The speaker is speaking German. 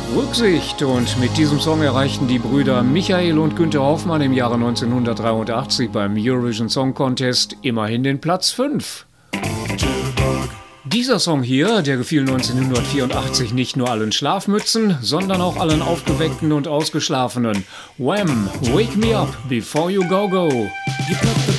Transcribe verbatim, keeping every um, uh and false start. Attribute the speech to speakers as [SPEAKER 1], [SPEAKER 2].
[SPEAKER 1] Rücksicht, und mit diesem Song erreichten die Brüder Michael und Günther Hoffmann im Jahre neunzehnhundertdreiundachtzig beim Eurovision Song Contest immerhin den Platz fünf. Dieser Song hier, der gefiel neunzehnhundertvierundachtzig nicht nur allen Schlafmützen, sondern auch allen Aufgeweckten und Ausgeschlafenen. Wham! Wake me up before you go go.